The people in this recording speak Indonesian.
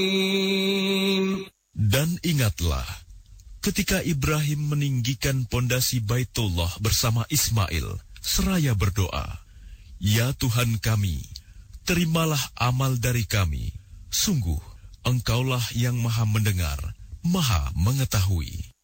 Dan ingatlah, ketika Ibrahim meninggikan pondasi Baitullah bersama Ismail, seraya berdoa, "Ya Tuhan kami, terimalah amal dari kami. Sungguh, Engkaulah yang Maha Mendengar, Maha Mengetahui."